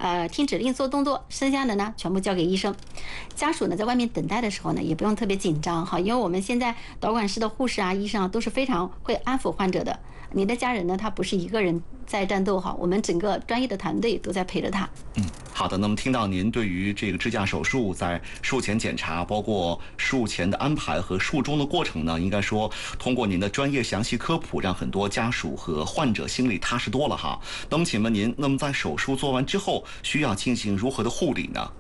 听指令做动作，剩下的呢全部交给医生。家属呢在外面等待的时候呢，也不用特别紧张哈，因为我们现在导管室的护士啊、医生啊都是非常会安抚患者的。你的家人呢，他不是一个人在战斗哈，我们整个专业的团队都在陪着他。 好的。那么听到您对于这个支架手术在术前检查，包括术前的安排和术中的过程呢，应该说通过您的专业详细科普，让很多家属和患者心里踏实多了哈。那么请问您，那么在手术做完之后，需要进行如何的护理呢？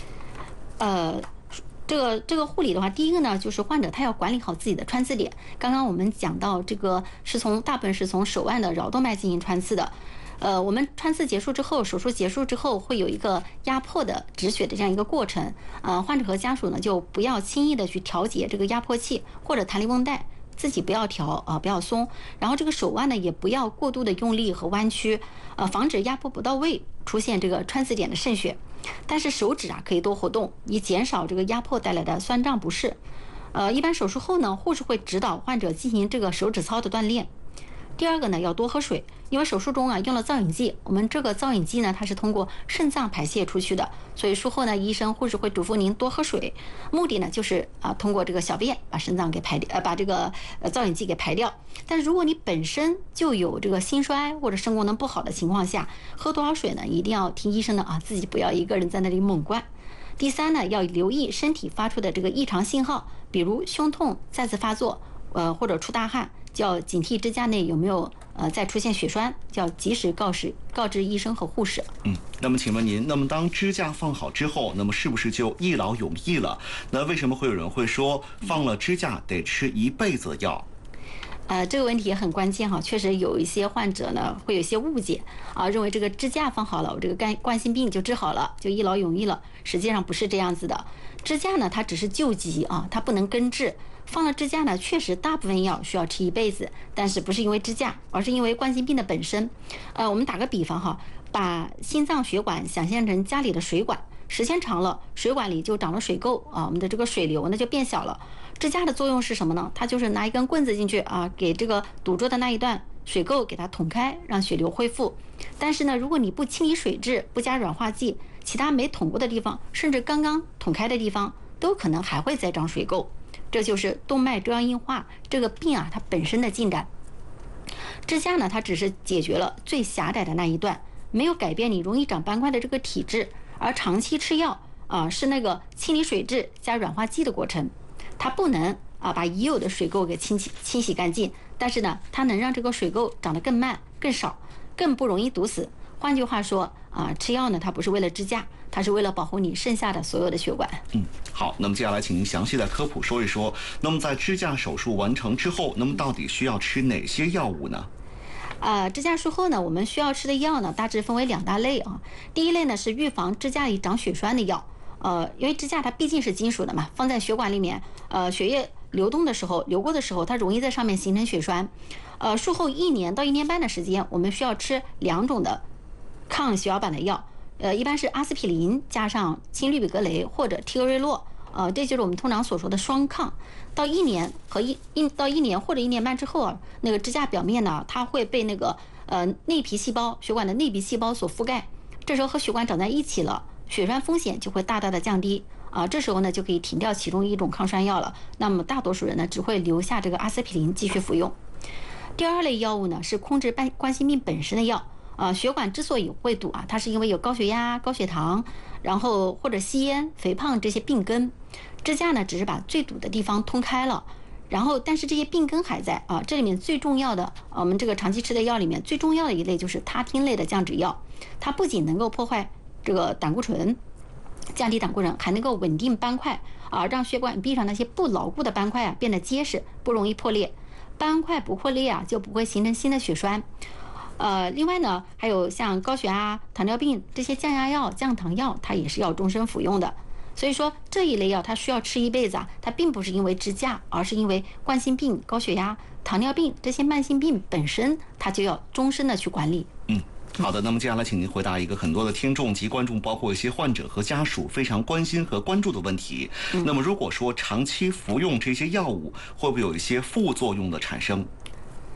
这个护理的话，第一个呢，就是患者他要管理好自己的穿刺点。刚刚我们讲到，这个大部分是从手腕的桡动脉进行穿刺的。我们穿刺结束之后，手术结束之后，会有一个压迫的止血的这样一个过程。患者和家属呢，就不要轻易的去调节这个压迫器或者弹力绷带，自己不要调不要松。然后这个手腕呢，也不要过度的用力和弯曲，防止压迫不到位，出现这个穿刺点的渗血。但是手指啊可以多活动，以减少这个压迫带来的酸胀不适。一般手术后呢，护士会指导患者进行这个手指操的锻炼。第二个呢，要多喝水，因为手术中啊用了造影剂，我们这个造影剂呢，它是通过肾脏排泄出去的，所以术后呢，医生护士会嘱咐您多喝水，目的呢就是通过这个小便把肾脏给排掉，把这个造影剂给排掉。但是如果你本身就有这个心衰或者肾功能不好的情况下，喝多少水呢，一定要听医生的自己不要一个人在那里猛灌。第三呢，要留意身体发出的这个异常信号，比如胸痛再次发作，或者出大汗，就要警惕支架内有没有再出现血栓，就要及时告知医生和护士。 那么请问您，那么当支架放好之后，那么是不是就一劳永逸了？那为什么会有人会说放了支架得吃一辈子药？ 这个问题也很关键哈，确实有一些患者呢会有一些误解认为这个支架放好了，我这个冠心病就治好了，就一劳永逸了。实际上不是这样子的，支架呢它只是救急它不能根治。放了支架呢，确实大部分药需要吃一辈子，但是不是因为支架，而是因为冠心病的本身。我们打个比方哈，把心脏血管想象成家里的水管，时间长了，水管里就长了水垢我们的这个水流呢就变小了。支架的作用是什么呢？它就是拿一根棍子进去给这个堵住的那一段水垢给它捅开，让血流恢复。但是呢，如果你不清理水质，不加软化剂，其他没捅过的地方，甚至刚刚捅开的地方，都可能还会再长水垢。这就是动脉粥样硬化这个病它本身的进展。支架呢，它只是解决了最狭窄的那一段，没有改变你容易长斑块的这个体质。而长期吃药是那个清理水质加软化剂的过程，它不能把已有的水垢给清洗干净，但是呢，它能让这个水垢长得更慢、更少、更不容易堵死。换句话说吃药呢，它不是为了支架，它是为了保护你剩下的所有的血管。 好，那么接下来请您详细的科普说一说，那么在支架手术完成之后，那么到底需要吃哪些药物呢？ 支架术后呢，我们需要吃的药呢，大致分为2大类第一类呢是预防支架里长血栓的药，因为支架它毕竟是金属的嘛，放在血管里面，血液流过的时候，它容易在上面形成血栓。术后1年到1年半的时间，我们需要吃2种的抗血小板的药，一般是阿司匹林加上氢氯吡格雷或者替格瑞洛，这就是我们通常所说的双抗。到1年或者1年半之后那个支架表面呢，它会被那个内皮细胞、血管的内皮细胞所覆盖，这时候和血管长在一起了，血栓风险就会大大的降低这时候呢就可以停掉其中一种抗栓药了。那么大多数人呢只会留下这个阿司匹林继续服用。第2类药物呢是控制冠心病本身的药。血管之所以会堵它是因为有高血压、高血糖，然后或者吸烟、肥胖这些病根。支架呢只是把最堵的地方通开了，然后但是这些病根还在这里面最重要的我们这个长期吃的药里面最重要的一类就是他汀类的降脂药，它不仅能够破坏这个胆固醇，降低胆固醇，还能够稳定斑块让血管壁上那些不牢固的斑块变得结实，不容易破裂。斑块不破裂就不会形成新的血栓。另外呢，还有像高血压、糖尿病这些降压药、降糖药，它也是要终身服用的。所以说这一类药它需要吃一辈子它并不是因为支架，而是因为冠心病、高血压、糖尿病这些慢性病本身，它就要终身的去管理。 好的，那么接下来请您回答一个很多的听众及观众，包括一些患者和家属非常关心和关注的问题。那么如果说长期服用这些药物，会不会有一些副作用的产生？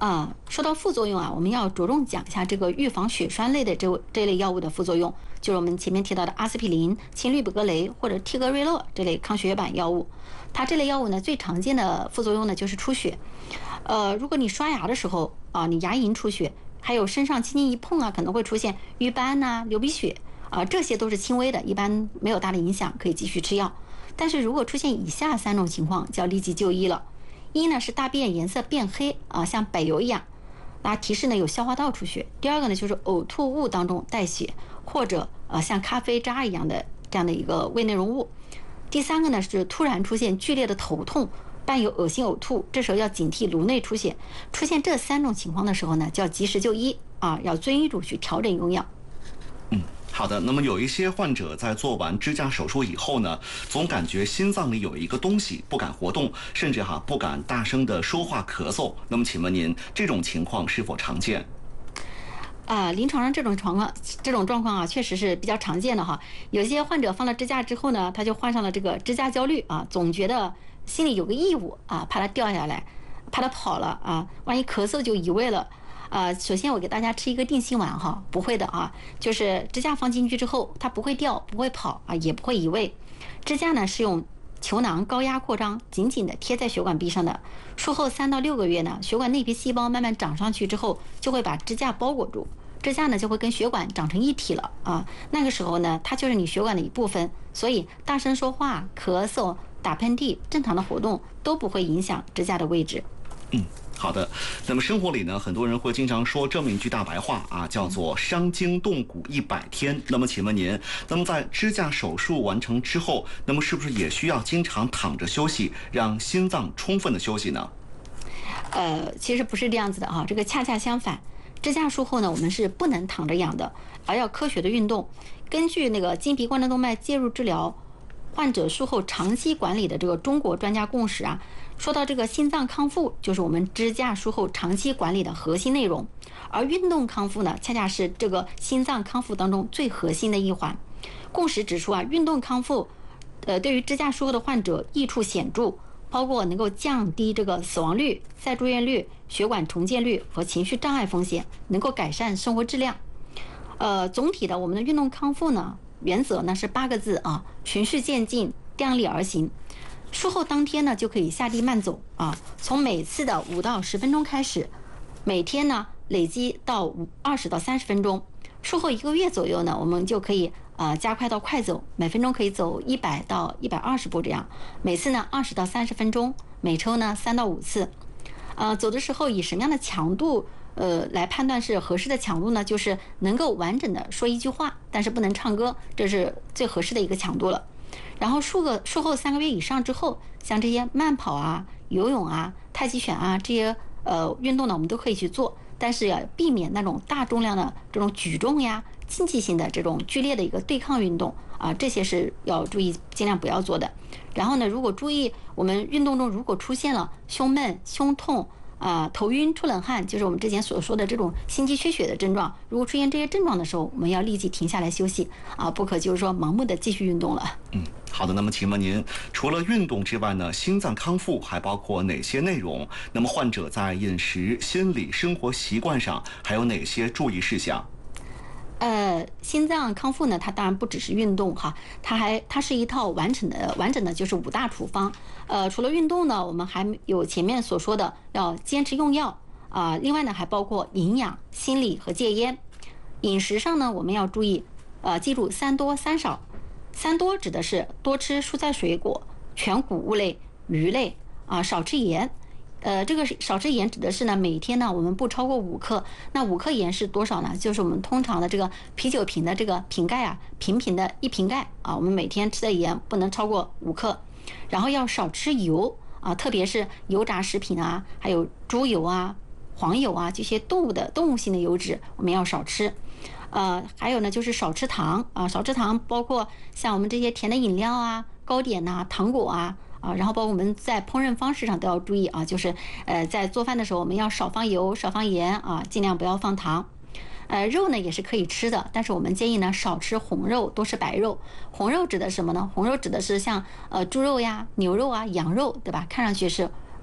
说到副作用啊，我们要着重讲一下这个预防血栓类的这类药物的副作用，就是我们前面提到的阿司匹林、青氯吡格雷或者替格瑞乐这类抗血小板药物。它这类药物呢，最常见的副作用呢就是出血。如果你刷牙的时候啊，你牙龈出血，还有身上轻轻一碰啊，可能会出现瘀斑呐、流鼻血啊，这些都是轻微的，一般没有大的影响，可以继续吃药。但是如果出现以下3种情况，就要立即就医了。一呢是大便颜色变黑啊，像柏油一样，那提示呢有消化道出血。第二个呢就是呕吐物当中带血，或者像咖啡渣一样的这样的一个胃内容物。第三个呢是突然出现剧烈的头痛，伴有恶心呕吐，这时候要警惕颅内出血。出现这3种情况的时候呢，就要及时就医啊，要遵医嘱去调整用药。 好的，那么有一些患者在做完支架手术以后呢，总感觉心脏里有一个东西不敢活动，甚至不敢大声的说话咳嗽。那么请问您这种情况是否常见？ 临床上这种状况啊，确实是比较常见的哈。有些患者放了支架之后呢，他就患上了这个支架焦虑啊，总觉得心里有个异物啊，怕它掉下来，怕它跑了啊，万一咳嗽就移位了。首先我给大家吃一个定心丸哈，不会的啊，就是支架放进去之后，它不会掉，不会跑啊，也不会移位。支架呢是用球囊高压扩张，紧紧的贴在血管壁上的。术后3到6个月呢，血管内皮细胞慢慢长上去之后，就会把支架包裹住，支架呢就会跟血管长成一体了啊。那个时候呢，它就是你血管的一部分，所以大声说话、咳嗽、打喷嚏、正常的活动都不会影响支架的位置。 好的，那么生活里呢，很多人会经常说这么一句大白话啊，叫做伤筋动骨100天。那么请问您，那么在支架手术完成之后，那么是不是也需要经常躺着休息，让心脏充分的休息呢？ 其实不是这样子的啊，这个恰恰相反。支架术后呢，我们是不能躺着养的，而要科学的运动。根据那个经鼻冠状动脉介入治疗患者术后长期管理的这个中国专家共识啊，说到这个心脏康复，就是我们支架术后长期管理的核心内容，而运动康复呢，恰恰是这个心脏康复当中最核心的一环。共识指出啊，运动康复，对于支架术后的患者益处显著，包括能够降低这个死亡率、再住院率、血管重建率和情绪障碍风险，能够改善生活质量。总体的我们的运动康复呢，原则呢是8个字啊：循序渐进，量力而行。术后当天呢，就可以下地慢走啊，从每次的5到10分钟开始，每天呢累积到20到30分钟。术后1个月左右呢，我们就可以加快到快走，每分钟可以走100到120步这样，每次呢20到30分钟，每抽呢3到5次。走的时候以什么样的强度来判断是合适的强度呢？就是能够完整的说一句话，但是不能唱歌，这是最合适的一个强度了。然后术后3个月以上之后，像这些慢跑啊、游泳啊、太极拳啊这些运动呢，我们都可以去做，但是要避免那种大重量的这种举重呀、竞技性的这种剧烈的一个对抗运动啊，这些是要注意尽量不要做的。然后呢，如果注意我们运动中如果出现了胸闷、胸痛头晕、出冷汗，就是我们之前所说的这种心肌缺血的症状。如果出现这些症状的时候，我们要立即停下来休息不可就是说盲目的继续运动了。 好的，那么请问您，除了运动之外呢，心脏康复还包括哪些内容？那么患者在饮食、心理、生活习惯上还有哪些注意事项？ 心脏康复呢，它当然不只是运动哈，它是一套完整的就是5大处方。除了运动呢，我们还有前面所说的要坚持用药另外呢还包括营养、心理和戒烟。饮食上呢，我们要注意记住3多3少。3多指的是多吃蔬菜水果、全谷物类、鱼类少吃盐。这个少吃盐指的是呢，每天呢我们不超过5克。那5克盐是多少呢？就是我们通常的这个啤酒瓶的这个瓶盖平平的1瓶盖我们每天吃的盐不能超过5克。然后要少吃油特别是油炸食品还有猪油黄油这些动物性的油脂我们要少吃。还有呢就是少吃糖少吃糖包括像我们这些甜的饮料糕点糖果然后包括我们在烹饪方式上都要注意就是在做饭的时候我们要少放油、少放盐尽量不要放糖。肉呢也是可以吃的，但是我们建议呢少吃红肉，多吃白肉。红肉指的是什么呢？红肉指的是像猪肉呀、牛肉羊肉，对吧？看上去是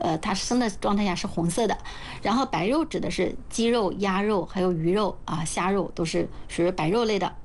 它生的状态下是红色的。然后白肉指的是鸡肉、鸭肉、还有鱼肉啊、虾肉，都是属于白肉类的。